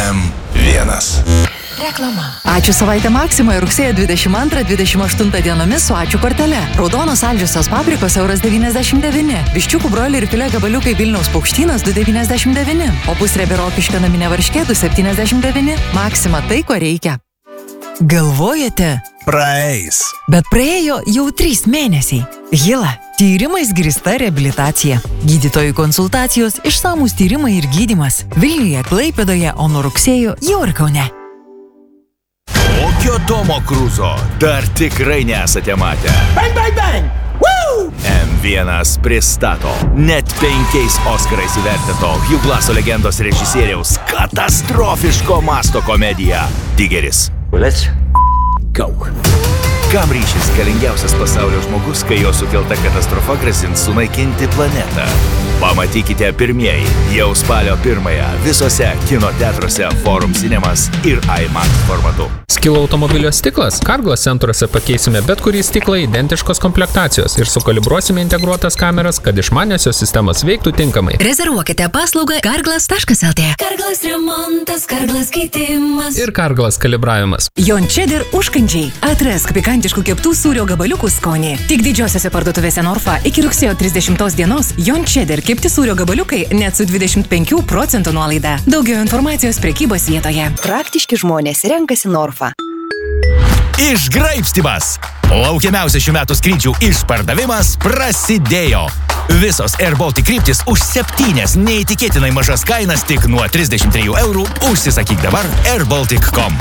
M1. Reklama. Ačiū savaitę Maksimoje rugsėjo 22-28 dienomis su ačiū kortele. Raudonos saldžiosios paprikos €99. Viščiukų broilerių filė gabaliukai Vilniaus Paukštynas €2,99. O pusriebė rokiškio naminė varškė €2,79. Maksima tai, ko reikia. Galvojate? Praeis. Bet praėjo jau 3 mėnesiai. Hila. Tyrimais grįsta reabilitacija. Gydytojų konsultacijos, išsamūs tyrimai ir gydymas. Vilniuje, Klaipėdoje, o nuo rugsėjo jau ir Kaune. Kokio Tomo Cruzo dar tikrai nesate matę. Bang, bang, bang! Woo! M1 pristato net 5 Oskarais įvertinto Hugh Glasso legendos režisieriaus katastrofiško masto komediją Tigeris. Let's go. Kam ryšis galingiausias pasaulio žmogus, kai jo sukelta katastrofa grasins sunaikinti planetą? Pamatykite pirmieji jau spalio 1 visose kino teatruose Forum Cinemas ir IMAX formatu. Skilo automobilio stiklas? Carglass centruose pakeisime bet kurį stiklą identiškos komplektacijos ir sukalibruosime integruotas kameras, kad išmaniosios sistemos veiktų tinkamai. Rezervuokite paslaugą carglass.lt. Carglass remontas, Carglass keitimas. Ir Carglass kalibravimas. Jon Cheddar užkandžiai. Atrask pikantiškų keptų sūrio gabaliukų skonį. Tik didžiosiose parduotuvėse Norfa iki rugsėjo 30 dienos Jon Cheddar kepti sūrio gabaliukai net su 25% nuolaida. Daugiau informacijos prekybos vietoje. Praktiški žmonės renkasi Norfa. Išgraibstymas! Laukiamiausias šių metų skrydžių išpardavimas prasidėjo. Visos Air Baltic kryptis už 7 neįtikėtinai mažas kainas tik nuo 33 €. Užsisakyk dabar airbaltic.com.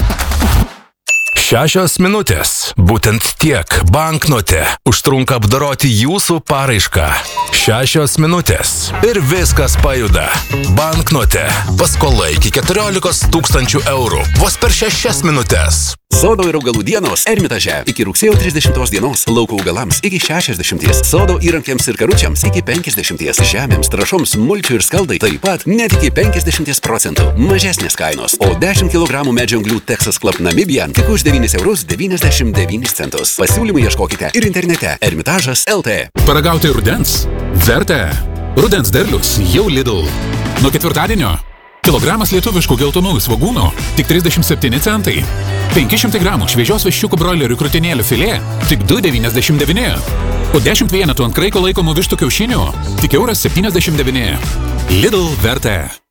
6 minutės. Būtent tiek banknote užtrunka apdoroti jūsų paraišką. 6 minutės. Ir viskas pajuda. Banknote. Paskola iki 14 000 €. Vos per 6 minutės. Sodo ir augalų dienos Ermitaže iki rugsėjo 30 dienos, lauko augalams iki 60, sodo įrankiams ir karučiams iki 50, žemėms, trąšoms, mulčių ir skaldai taip pat net iki 50% mažesnės kainos, o 10 kg medžio anglių Texas Club Namibian tik už €9,99. Pasiūlymų ieškokite ir internete Ermitažas LT. Paragauti rudens? Verta. Rudens derlius jau Lidl. Nuo ketvirtadienio kilogramas lietuviškų geltonųjų svogūnų tik 37 centai. 500 gramų šviežios viščiukų broilerių krūtinėlių filė tik €2,99. O 10 vienetų ant kraiko laikomų vištų kiaušinių tik €1,79. Lidl verta.